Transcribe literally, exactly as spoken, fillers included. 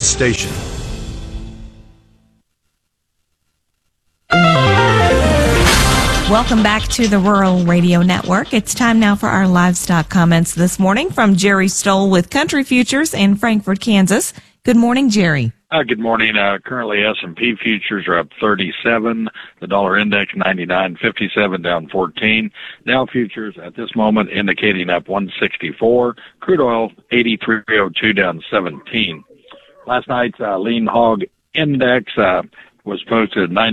station. Welcome back to the Rural Radio Network. It's time now for our livestock comments this morning from Jerry Stoll with Country Futures in Frankfort, Kansas. Good morning, Jerry. Uh, good morning. Uh, currently, S and P futures are up thirty-seven. The dollar index ninety-nine fifty-seven, down fourteen. Dow futures at this moment indicating up one sixty-four. Crude oil eighty-three oh two, down seventeen. Last night's uh, lean hog index uh, was posted at ninety.